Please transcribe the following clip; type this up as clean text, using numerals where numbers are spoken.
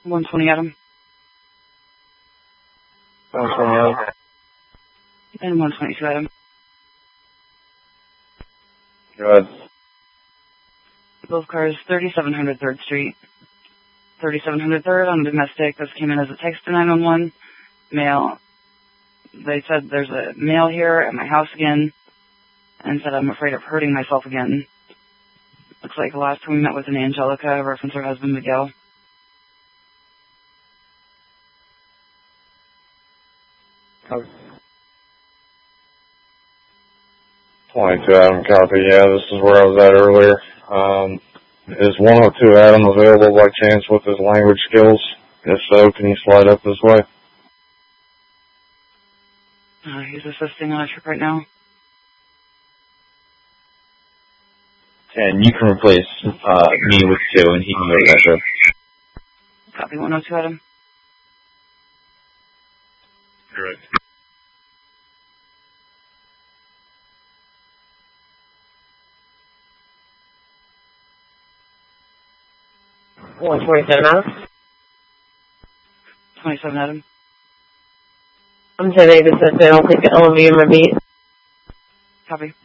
120 Adam. 120 Adam. And 122 Adam. Go ahead. Both cars, 3700 3rd Street. 3700 3rd on domestic. This came in as a text to 911. Mail. They said there's a male here at my house again. And said I'm afraid of hurting myself again. Looks like the last time we met was in Angelica, reference her husband Miguel. Copy. 22 Adam, copy. Yeah, this is where I was at earlier. Is 102 Adam available by chance with his language skills? If so, can you slide up this way? He's assisting on a trip right now. And you can replace me with 2, and he can go to that trip. Copy 102 Adam. Great. One 27 Adam. 27 Adam. I'm 10 Davis. I don't think the LMV in my beat. Copy.